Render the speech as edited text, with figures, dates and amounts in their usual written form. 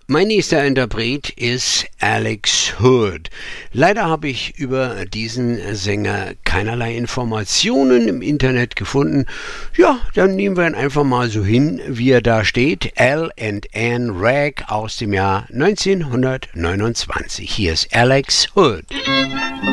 Mein nächster Interpret ist Alex Hood. Leider habe ich über diesen Sänger keinerlei Informationen im Internet gefunden. Ja, dann nehmen wir ihn einfach mal so hin, wie er da steht. L&N Rag aus dem Jahr 1929. Hier ist Alex Hood.